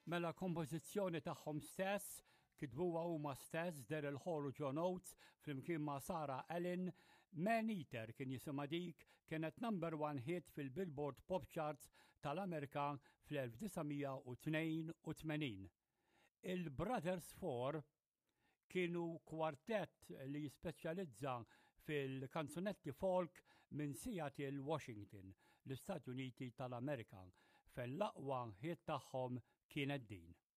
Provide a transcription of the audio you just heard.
Mela kompożizzjoni tagħhom stess kitbuha huma stess Daryl Hall u John Oates flimkien ma' Sarah Ellen. Man Eater kien jisimha dik, kienet #1 hit fil-Billboard Pop Charts tal-Amerika fl-1982. Il-Brothers Four kienu kwartett li jispeċjalizza fil-kanzunetti folk minn Seattle, Washington, l-Istati Uniti tal-Amerika, fell-aqwa hit tagħhom kienet din.